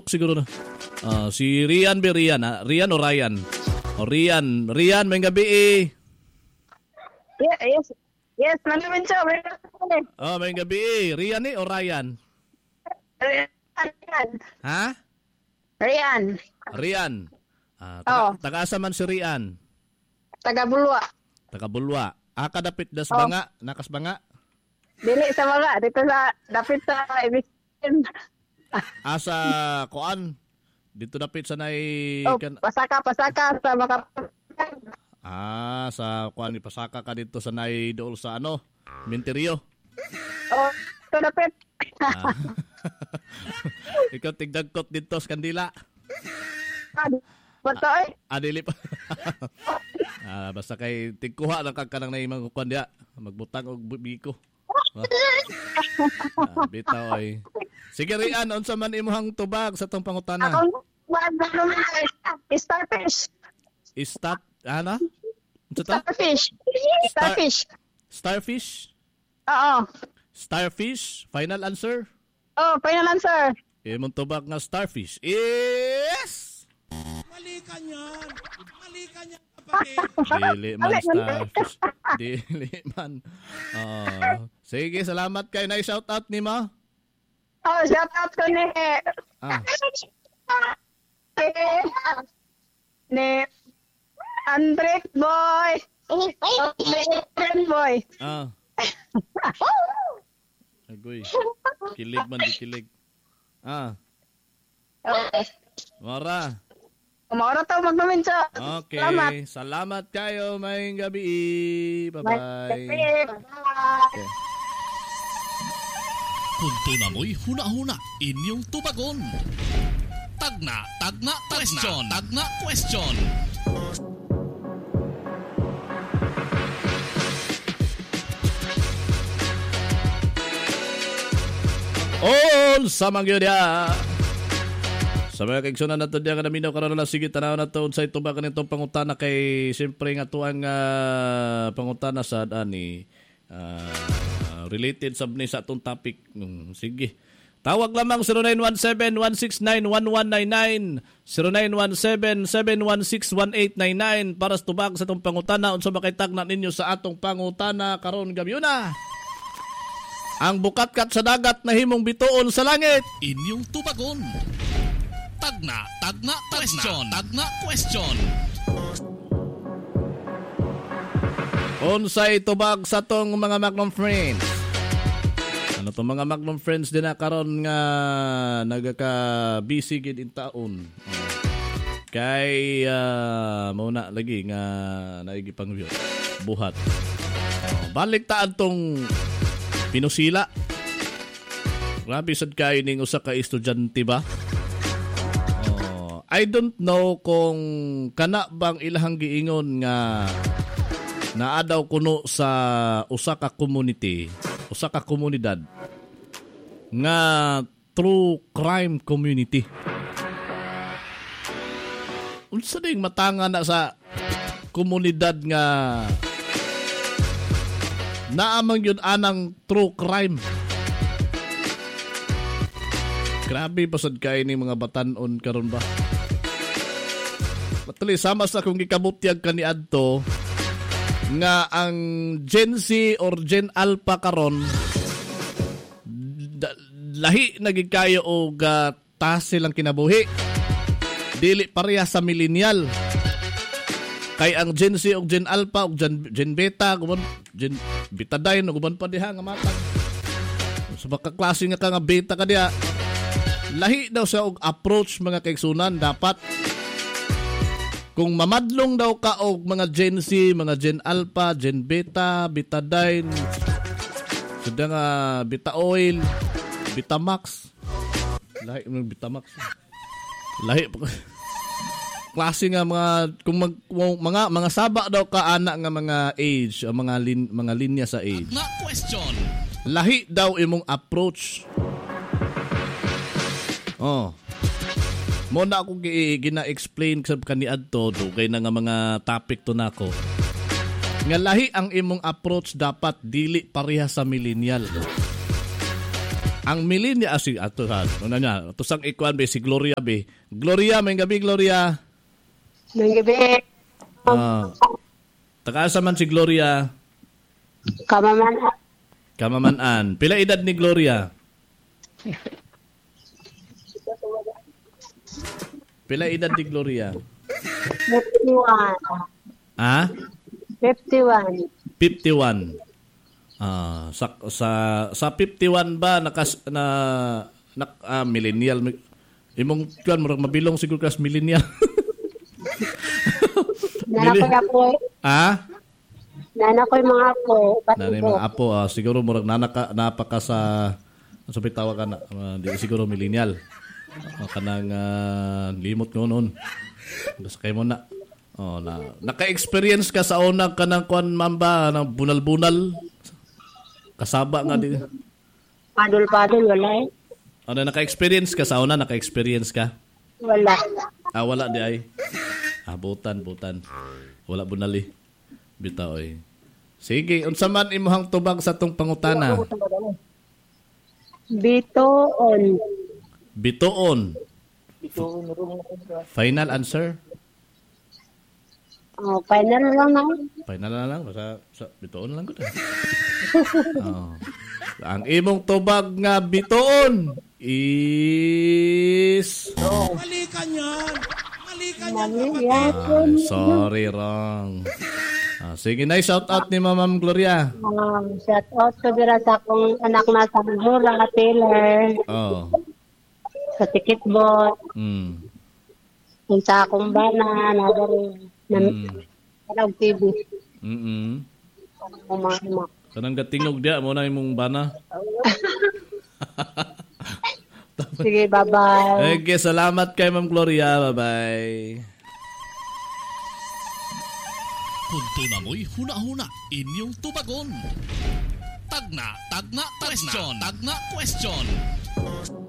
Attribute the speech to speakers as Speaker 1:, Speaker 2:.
Speaker 1: TikTok siguro na. Si Rian ba Rian? Rian o Ryan? O Rian. Rian, may gabi eh.
Speaker 2: Yes. Yes, namin siya.
Speaker 1: May gabi eh. Rian eh o Ryan?
Speaker 2: Rian.
Speaker 1: Ha?
Speaker 2: Rian.
Speaker 1: Rian. Taga-asa man si Rian?
Speaker 2: Taga-Bulwa.
Speaker 1: Taga-Bulwa. Kadapit das banga? Nakas banga?
Speaker 2: Dili sa mga. Dito sa, dapit sa Ibisin.
Speaker 1: Sa Kuan? Dito dapit sa nay...
Speaker 2: Pasaka sa mga...
Speaker 1: Sa Kuan, pasaka ka dito sa nay dool sa Minterio.
Speaker 2: Ito dapit.
Speaker 1: Ikaw tigdagkot dito sa Kandila.
Speaker 2: Bato eh.
Speaker 1: Dili pa. Basta kay tigkuha lang kag kanang naimang kuan dia. Magbutang og biko. Bitaw ay. Sige Rian, unsa man imong tubag sa tong pangutana?
Speaker 2: Starfish.
Speaker 1: Starfish?
Speaker 2: Oo.
Speaker 1: Starfish? Final answer?
Speaker 2: Final answer.
Speaker 1: Imong tubag nga starfish is...
Speaker 3: Mali ka niyan,
Speaker 1: Dili man starfish. Dili man. Sige, salamat kay na shout out ni mo.
Speaker 2: Shout out ko ni Andrek boy. Boy.
Speaker 1: Agoy. Kilig man di kilig.
Speaker 2: Mara to magmaminsa.
Speaker 1: Okay. Salamat kayo. May gabi. Bye-bye. Okay.
Speaker 4: Kunto na mo'y huna-huna inyong tubagon. Tagna question.
Speaker 1: Sa mga dia. Sa mga kaigsunan nato diya kanamino karon na sige tanaw nato unsay tubag kanitong pangutana kay siyempre nga tuang pangutana sa ani related sab ni sa atong topic. Sige. Tawag lamang 0917-169-1199 0917-716-1899 para sa tubag sa atong pangutana unsa makitagna ninyo sa atong pangutana karon gabyuna. Ang bukatkat sa dagat na himong bituon sa langit.
Speaker 4: Inyong tubagon. Tagna question.
Speaker 1: Unsay tubag sa tong mga Magnum Friends? Ano tong mga Magnum Friends din na karon nga nagaka-busy gid in taon. Kay mauna lagi nga naigipang buhat. Balik taan tong pinusila. Grabe sad kay ning usa ka estudyante ba? I don't know kung kana bang ilahang giingon nga naa daw kuno sa usa ka komunidad nga true crime community. Unsa ding matanga na sa komunidad nga naamang yun anang true crime. Grabe pasad kay ni mga batanon karon ba? Patuloy sama sa kung gikabutyag kaniadto nga ang Gen Z or Gen Alpha karon lahi nagig kayo og taas silang kinabuhi. Dili pareha sa millennial. Kay ang Gen Z og Gen Alpha og Gen Beta, Gen Betadine ug uban pa diha nga matag. Sa baka klase nga ka nga beta ka diha. Lahi daw sa og approach mga kaigsunan dapat kung mamadlong daw ka og mga Gen Z, mga Gen Alpha, Gen Beta, Betadine, sada nga Beta Oil, Betamax. Lahi ng Betamax. Lahi klase nga mga kung mga saba daw ka ana nga mga age, mga linya sa age.
Speaker 4: Na question.
Speaker 1: Lahi daw imong approach. Mo na ako gina-explain sa kaniadto dugay na nga mga topic to nako. Nga lahi ang imong approach dapat dili pareha sa millennial. Ang millennial, ato ha, ano niya, tusang ikuan be, si Gloria be. Gloria, may gabi, Gloria.
Speaker 2: May gabi.
Speaker 1: Takaasa man si Gloria. Kamaman-an. Pila edad ni Gloria? Pila edad ni Gloria?
Speaker 2: 51.
Speaker 1: Ah?
Speaker 2: 51.
Speaker 1: 51. Sa 51 ba millennial imong kuan murag mabilong siguro kas millennial.
Speaker 2: Nanakoy mga apo.
Speaker 1: Nanay mga apo, siguro murag napaka sa bitaw ka na, di siguro millennial. Kanang limot noon. Gusto kay mo na. Naka-experience ka sa una kanang kuan mamba ng bunal-bunal. Kasaba nga di.
Speaker 2: Padol, wala eh.
Speaker 1: Ano, naka-experience ka sa una? Naka-experience ka?
Speaker 2: Wala.
Speaker 1: Wala di ay. Butan. Wala bunali. Bitaw eh. Sige, unsa man imuhang tubag sa tong pangutana? Bitoon. Final answer?
Speaker 2: Final lang na.
Speaker 1: Final na lang. Sa bitoon lang ko na. Ang imong tubag nga bitoon is...
Speaker 3: Mali ka niyan.
Speaker 1: Sorry, wrong. Sige na, shout out ni Ma'am Gloria.
Speaker 2: Shout out ko dira sa akong anak na sa Mura, Taylor. Sa Tikitbot. Sa akong bana, nagari. Parang TV.
Speaker 1: Kanang gatingog dia mo na imong bana.
Speaker 2: Sige, bye-bye.
Speaker 1: Okay, salamat kay Ma'am Gloria. Bye-bye.
Speaker 4: Punto na mo'y huna-huna inyong tubagon. Tagna question.